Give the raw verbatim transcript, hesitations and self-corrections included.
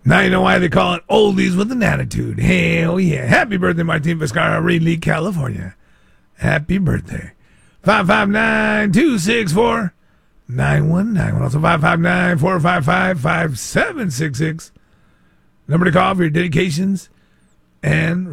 Now you know why they call it oldies with an attitude. Hell yeah. Happy birthday, Martin Vizcarra, Reedley, California. Happy birthday. five five nine, two six four, nine one nine one. Also five five nine, four five five, five seven six six. Number to call for your dedications and